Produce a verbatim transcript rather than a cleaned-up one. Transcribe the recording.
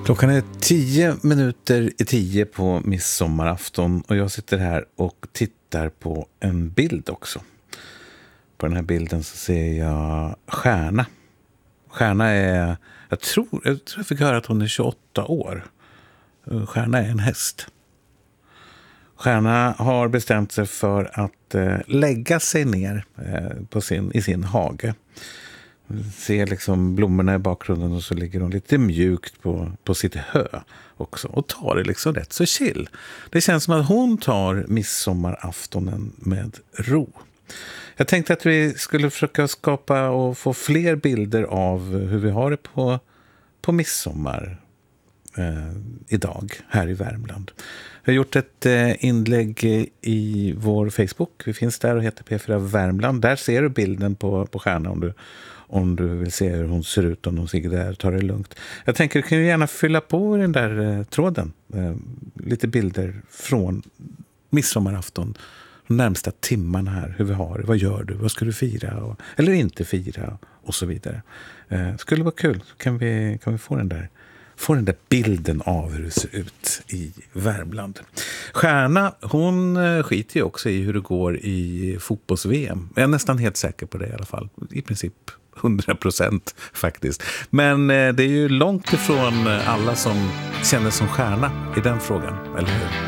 Klockan är tio minuter i tio på midsommarafton och jag sitter här och tittar på en bild också. På den här bilden så ser jag Stjärna. Stjärna är, jag tror, jag tror jag fick höra att hon är tjugoåtta år. Stjärna är en häst. Stjärna har bestämt sig för att eh, lägga sig ner eh, på sin, i sin hage. Ser liksom blommorna i bakgrunden och så ligger hon lite mjukt på, på sitt hö också. Och tar det liksom rätt så chill. Det känns som att hon tar midsommaraftonen med ro. Jag tänkte att vi skulle försöka skapa och få fler bilder av hur vi har det på, på midsommar eh, idag här i Värmland. Jag har gjort ett eh, inlägg i vår Facebook. Vi finns där och heter P fyra Värmland. Där ser du bilden på, på Stjärna om du, om du vill se hur hon ser ut, om hon ligger där och tar det lugnt. Jag tänker, du kan ju gärna fylla på den där eh, tråden. Eh, lite bilder från midsommarafton. De närmsta timmarna här, hur vi har det, vad gör du, vad ska du fira och, eller inte fira och så vidare. Eh, skulle vara kul, så kan vi, kan vi få den där få den där bilden av hur det ser ut i Värmland. Stjärna, hon skiter ju också i hur det går i fotbolls-V M. Jag är nästan helt säker på det i alla fall. I princip hundra procent faktiskt. Men det är ju långt ifrån alla som känner som Stjärna i den frågan, eller hur?